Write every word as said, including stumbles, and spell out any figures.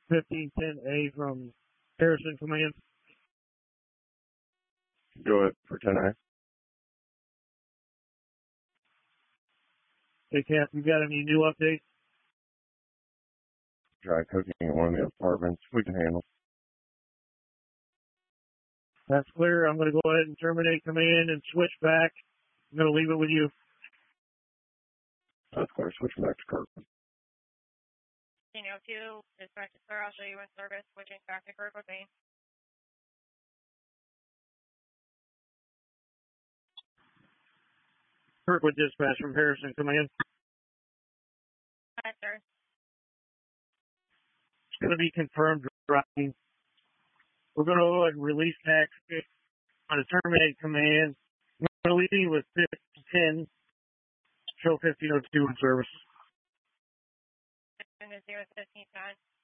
fifteen ten A from Harrison Command. Go ahead for ten A. Hey, Cap, you got any new updates? Dry cooking in one of the apartments. We can handle. That's clear. I'm going to go ahead and terminate command and switch back. I'm going to leave it with you. That's clear. Switching back to Kirkwood. Daniel two, dispatch is clear. I'll show you in service. Switching back to Kirkwood Main. Kirkwood dispatch from Harrison Command. Hi, sir. It's going to be confirmed driving. We're going to go ahead and release tax. I'm going to terminate command. I'm going to leave you with fifteen ten. Show fifteen oh two in service. And zero fifteen ten.